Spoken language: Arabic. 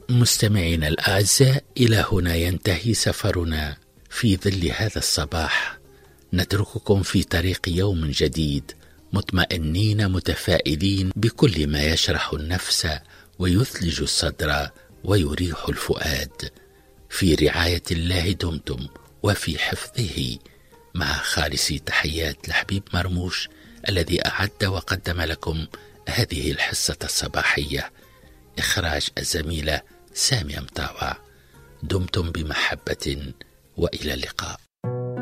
مستمعينا الأعزاء، إلى هنا ينتهي سفرنا في ظل هذا الصباح. نترككم في طريق يوم جديد مطمئنين متفائلين بكل ما يشرح النفس ويثلج الصدر ويريح الفؤاد. في رعاية الله دمتم وفي حفظه، مع خالص تحيات لحبيب مرموش الذي أعد وقدم لكم هذه الحصة الصباحية. إخراج الزميلة سامية مطاوع. دمتم بمحبة وإلى اللقاء.